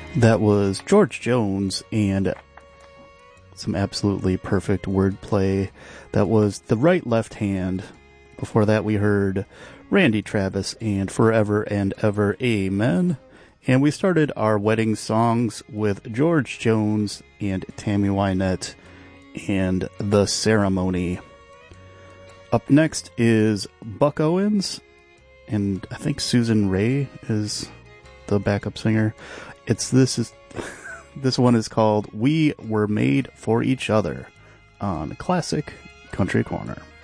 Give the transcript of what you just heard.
That was George Jones and some absolutely perfect wordplay. That was The Right Left Hand. Before that, we heard Randy Travis and Forever and Ever Amen. And we started our wedding songs with George Jones and Tammy Wynette and The Ceremony. Up next is Buck Owens, and I think Susan Ray is the backup singer. This one is called We Were Made for Each Other on Classic Country Corner.